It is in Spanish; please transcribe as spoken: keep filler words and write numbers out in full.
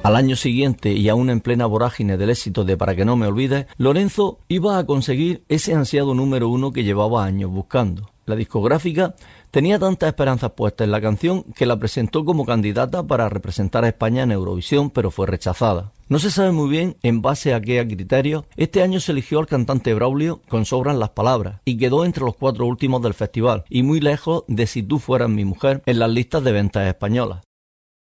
Al año siguiente, y aún en plena vorágine del éxito de Para que no me olvides, Lorenzo iba a conseguir ese ansiado número uno que llevaba años buscando. La discográfica tenía tantas esperanzas puestas en la canción que la presentó como candidata para representar a España en Eurovisión, pero fue rechazada. No se sabe muy bien en base a qué criterios. Este año se eligió al cantante Braulio con Sobran las palabras y quedó entre los cuatro últimos del festival y muy lejos de Si tú fueras mi mujer en las listas de ventas españolas.